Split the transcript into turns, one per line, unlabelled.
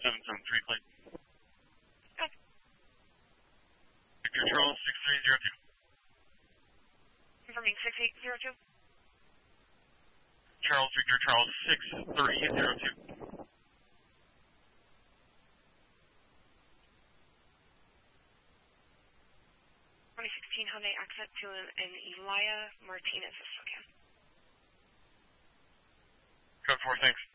773 plane.
Good.
Victor Charles 6302.
Confirming 6802.
Charles Victor Charles 63002.
2016 Hyundai Accent to an Elia Martinez, if so can.
Code 4, thanks.